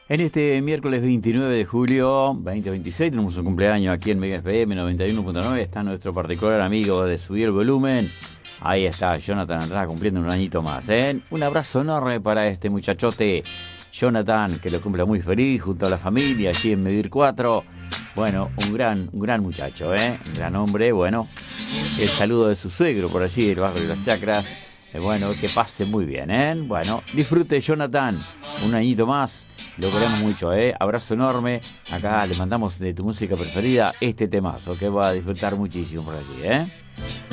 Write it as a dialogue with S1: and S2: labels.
S1: En este miércoles 29 de julio 2026 tenemos un cumpleaños aquí en Mega FM 91.9. Está nuestro particular amigo de Subir el Volumen. Ahí está Jonathan Andrada cumpliendo un añito más, ¿eh? Un abrazo enorme para este muchachote Jonathan, que lo cumple muy feliz junto a la familia allí en Medir 4. Bueno, un gran muchacho, ¿eh? Un gran hombre. Bueno, el saludo de su suegro por allí, el barrio de las Chacras. Bueno, que pase muy bien, ¿eh? Bueno, disfrute Jonathan, un añito más. Lo queremos mucho, ¿eh? Abrazo enorme. Acá le mandamos de tu música preferida este temazo que va a disfrutar muchísimo por allí, ¿eh?